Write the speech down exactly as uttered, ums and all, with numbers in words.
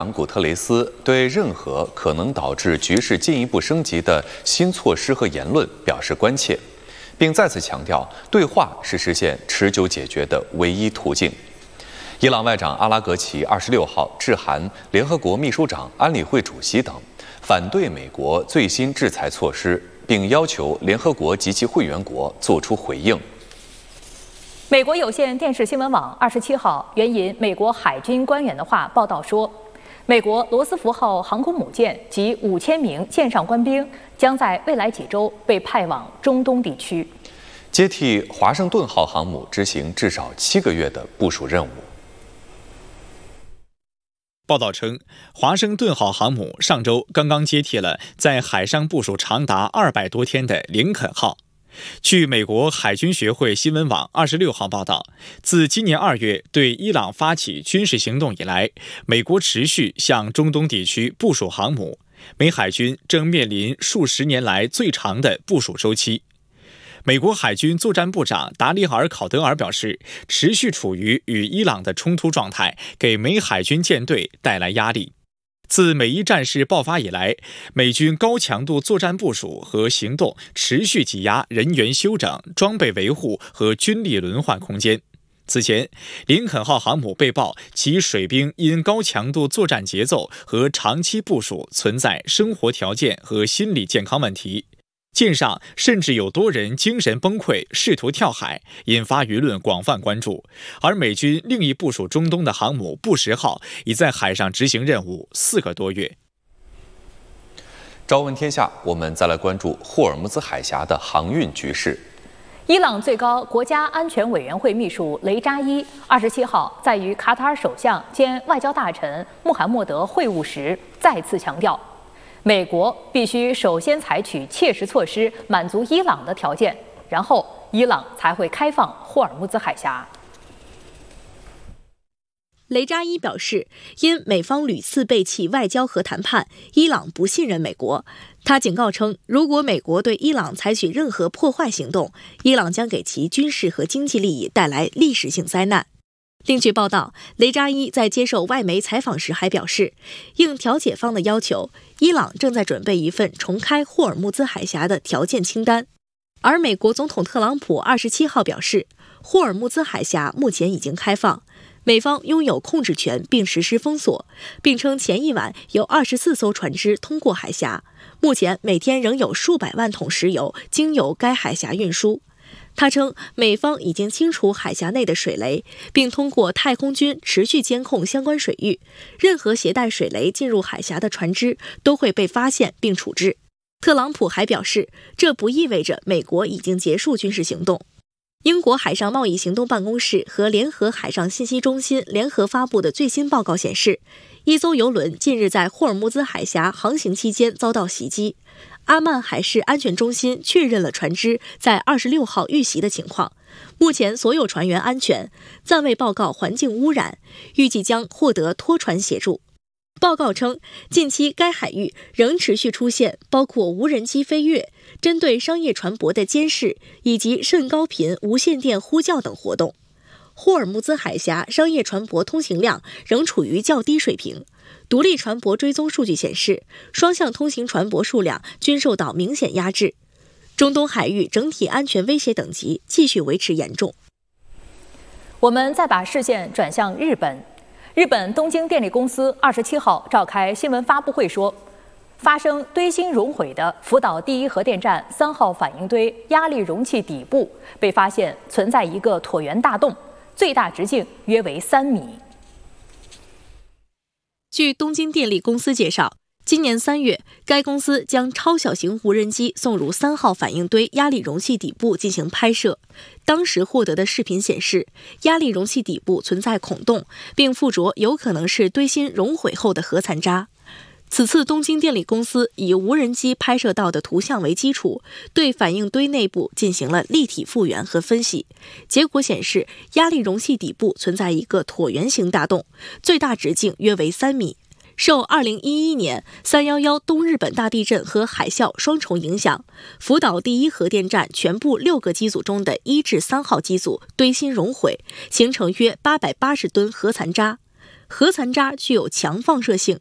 古特雷斯对任何可能导致局势进一步升级的新措施和言论表示关切，并再次强调对话是实现持久解决的唯一途径。伊朗外长阿拉格齐二十六号致函联合国秘书长、安理会主席等，反对美国最新制裁措施，并要求联合国及其会员国作出回应。 美国有线电视新闻网二十七号援引美国海军官员的话报道说，美国罗斯福号航空母舰及五千名舰上官兵将在未来几周被派往中东地区， 接替华盛顿号航母执行至少七个月的部署任务。 报道称，华盛顿号航母上周刚刚接替了在海上部署长达二百多天的林肯号。据美国海军学会新闻网二十六号报道，自今年二月对伊朗发起军事行动以来，美国持续向中东地区部署航母，美海军正面临数十年来最长的部署周期。美国海军作战部长达里尔·考德尔表示，持续处于与伊朗的冲突状态，给美海军舰队带来压力。自美伊战事爆发以来，美军高强度作战部署和行动持续挤压人员休整、装备维护和军力轮换空间。此前，林肯号航母被曝其水兵因高强度作战节奏和长期部署存在生活条件和心理健康问题。舰上甚至有多人精神崩溃，试图跳海，引发舆论广泛关注。而美军另一部署中东的航母布什号已在海上执行任务四个多月。 朝闻天下，我们再来关注霍尔木兹海峡的航运局势。 伊朗最高国家安全委员会秘书雷扎伊二十七号在与卡塔尔首相兼外交大臣穆罕默德会晤时再次强调，美国必须首先采取切实措施满足伊朗的条件，然后伊朗才会开放霍尔木兹海峡。 雷扎伊表示，因美方屡次背弃外交和谈判，伊朗不信任美国。他警告称，如果美国对伊朗采取任何破坏行动，伊朗将给其军事和经济利益带来历史性灾难。另据报道，雷扎伊在接受外媒采访时还表示，应调解方的要求，伊朗正在准备一份重开霍尔木兹海峡的条件清单。而美国总统特朗普二十七号表示，霍尔木兹海峡目前已经开放，美方拥有控制权并实施封锁，并称前一晚有二十四艘船只通过海峡，目前每天仍有数百万桶石油经由该海峡运输。他称，美方已经清除海峡内的水雷，并通过太空军持续监控相关水域，任何携带水雷进入海峡的船只都会被发现并处置。特朗普还表示，这不意味着美国已经结束军事行动。英国海上贸易行动办公室和联合海上信息中心联合发布的最新报告显示，一艘邮轮近日在霍尔木兹海峡航行期间遭到袭击。阿曼海事安全中心确认了船只在二十六号遇袭的情况，目前所有船员安全，暂未报告环境污染，预计将获得拖船协助。报告称，近期该海域仍持续出现包括无人机飞越、针对商业船舶的监视以及甚高频无线电呼叫等活动。霍尔木兹海峡商业船舶通行量仍处于较低水平。独立船舶追踪数据显示，双向通行船舶数量均受到明显压制。中东海域整体安全威胁等级继续维持严重。 我们再把视线转向日本。日本东京电力公司二十七号召开新闻发布会说，发生堆芯熔毁的福岛第一核电站三号反应堆压力容器底部被发现存在一个椭圆大洞，最大直径约为三米。 据东京电力公司介绍，今年三月，该公司将超小型无人机送入三号反应堆压力容器底部进行拍摄。当时获得的视频显示，压力容器底部存在孔洞，并附着有可能是堆芯熔毁后的核残渣。此次东京电力公司以无人机拍摄到的图像为基础，对反应堆内部进行了立体复原和分析。结果显示，压力容器底部存在一个椭圆形大洞，最大直径约为三米。受二零一一年三一一东日本大地震和海啸双重影响，福岛第一核电站全部六个机组中的一至三号机组堆芯熔毁，形成约八百八十吨核残渣。 核残渣具有强放射性，